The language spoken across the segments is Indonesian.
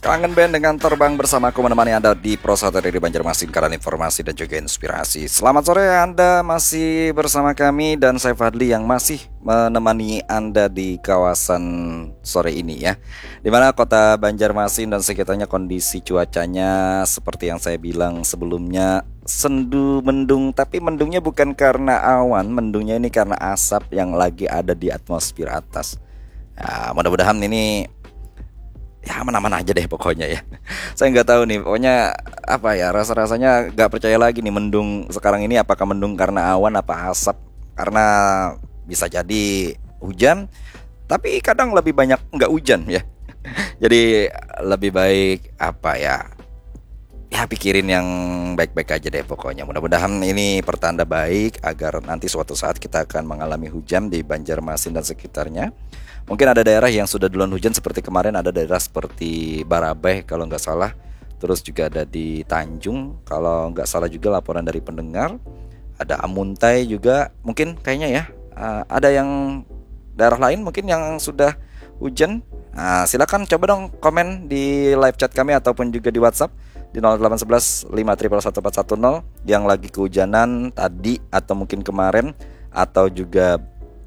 Kangen band dengan terbang bersamaku menemani Anda di Prosata dari Banjarmasin karena informasi dan juga inspirasi. Selamat sore, Anda masih bersama kami dan saya Fadli yang masih menemani Anda di kawasan sore ini ya. Dimana kota Banjarmasin dan sekitarnya kondisi cuacanya seperti yang saya bilang sebelumnya, sendu mendung, tapi mendungnya bukan karena awan, mendungnya ini karena asap yang lagi ada di atmosfer atas. Ya, mudah-mudahan ini ya aman-aman aja deh pokoknya ya. Saya nggak tahu nih, pokoknya apa ya, rasa-rasanya nggak percaya lagi nih mendung sekarang ini, apakah mendung karena awan apa asap, karena bisa jadi hujan, tapi kadang lebih banyak nggak hujan ya. Jadi lebih baik apa ya, ya pikirin yang baik-baik aja deh pokoknya. Mudah-mudahan ini pertanda baik agar nanti suatu saat kita akan mengalami hujan di Banjarmasin dan sekitarnya. Mungkin ada daerah yang sudah duluan hujan seperti kemarin, ada daerah seperti Barabai kalau nggak salah. Terus juga ada di Tanjung kalau nggak salah juga laporan dari pendengar. Ada Amuntai juga mungkin kayaknya ya. Ada yang daerah lain mungkin yang sudah hujan. Nah, silakan coba dong komen di live chat kami ataupun juga di WhatsApp di 0811 5111410 yang lagi kehujanan tadi atau mungkin kemarin, atau juga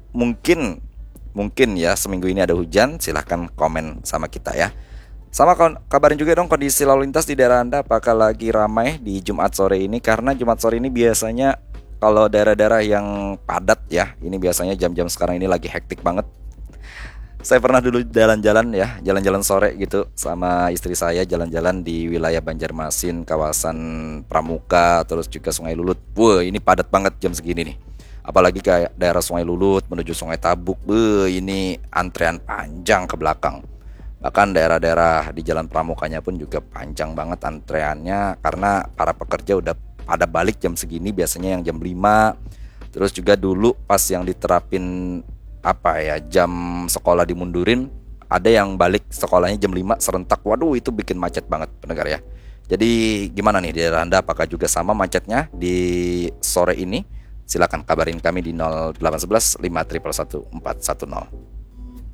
mungkin ya seminggu ini ada hujan. Silahkan komen sama kita ya. Sama kabarin juga dong kondisi lalu lintas di daerah Anda, apakah lagi ramai di Jumat sore ini, karena Jumat sore ini biasanya kalau daerah-daerah yang padat ya, ini biasanya jam-jam sekarang ini lagi hektik banget. Saya pernah dulu jalan-jalan ya, jalan-jalan sore gitu sama istri saya, jalan-jalan di wilayah Banjarmasin, kawasan Pramuka, terus juga Sungai Lulut. Wah, ini padat banget jam segini nih. Apalagi kayak daerah Sungai Lulut menuju Sungai Tabuk, ini antrean panjang ke belakang. Bahkan daerah-daerah di Jalan Pramukanya pun juga panjang banget antreannya, karena para pekerja udah pada balik jam segini, biasanya yang jam 5. Terus juga dulu pas yang diterapin apa ya, jam sekolah dimundurin, ada yang balik sekolahnya jam 5 serentak. Waduh, itu bikin macet banget pendengar ya. Jadi gimana nih di daerah Anda, apakah juga sama macetnya di sore ini? Silakan kabarin kami di 0811 5111410.